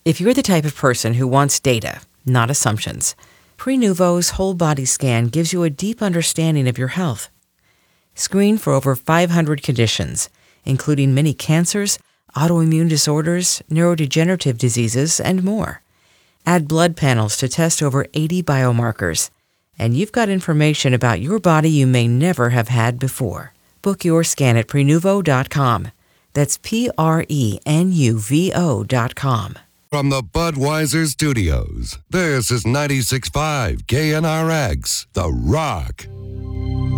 If you're the type of person who wants data, not assumptions, Prenuvo's whole body scan gives you a deep understanding of your health. Screen for over 500 conditions, including many cancers, autoimmune disorders, neurodegenerative diseases, and more. Add blood panels to test over 80 biomarkers, and you've got information about your body you may never have had before. Book your scan at Prenuvo.com. That's Prenuvo.com. From the Budweiser Studios, this is 96.5 KNRX, The Rock.